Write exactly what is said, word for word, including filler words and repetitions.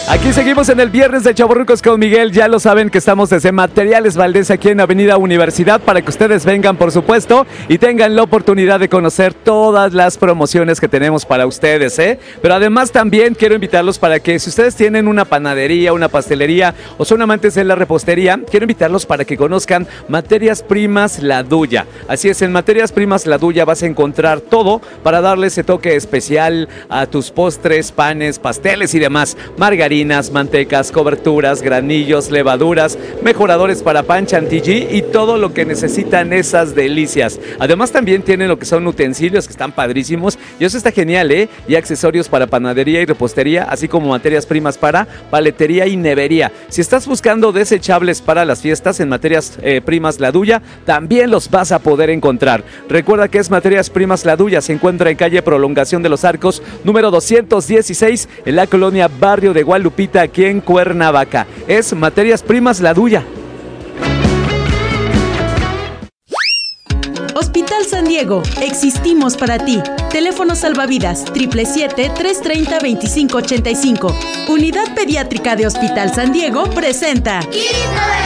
Aquí seguimos en el viernes de Chavorrucos con Miguel. Ya lo saben que estamos desde Materiales Valdés aquí en Avenida Universidad para que ustedes vengan, por supuesto, y tengan la oportunidad de conocer todas las promociones que tenemos para ustedes, ¿eh? Pero además también quiero invitarlos para que si ustedes tienen una panadería, una pastelería o son amantes de la repostería, quiero invitarlos para que conozcan Materias Primas La Duya. Así es, en Materias Primas La Duya vas a encontrar todo para darle ese toque especial a tus postres, panes, pasteles y demás. Margarina, mantecas, coberturas, granillos, levaduras, mejoradores para pan, chantilly y todo lo que necesitan esas delicias. Además también tienen lo que son utensilios que están padrísimos y eso está genial, ¿eh? Y accesorios para panadería y repostería, así como materias primas para paletería y nevería. Si estás buscando desechables para las fiestas en Materias eh, Primas La Duya, también los vas a poder encontrar. Recuerda que es Materias Primas La Duya, se encuentra en calle Prolongación de los Arcos, número doscientos dieciséis, en la colonia Barrio de Guadalupe, Lupita, aquí en Cuernavaca. Es Materias Primas La Duya. Hospital San Diego, existimos para ti. Teléfono salvavidas siete siete siete, tres tres cero, dos cinco ocho cinco. Unidad Pediátrica de Hospital San Diego presenta